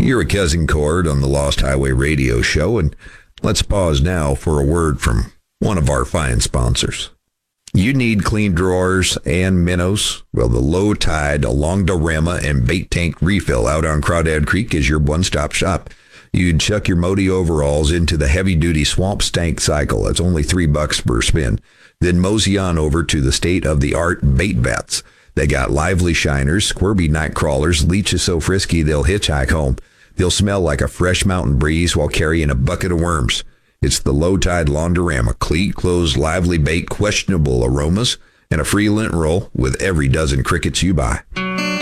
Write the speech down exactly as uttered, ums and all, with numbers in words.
You're a Cousin Cord on the Lost Highway Radio Show, and let's pause now for a word from one of our fine sponsors. You need clean drawers and minnows? Well, the Low Tide Alongdorama and Bait Tank Refill out on Crawdad Creek is your one-stop shop. You'd chuck your Modi overalls into the heavy-duty swamp stank cycle. That's only three bucks per spin. Then mosey on over to the state-of-the-art bait vets. They got lively shiners, squirmy night crawlers, leeches so frisky they'll hitchhike home. They'll smell like a fresh mountain breeze while carrying a bucket of worms. It's the Low Tide Laundorama. Cleat, closed, lively bait, questionable aromas, and a free lint roll with every dozen crickets you buy.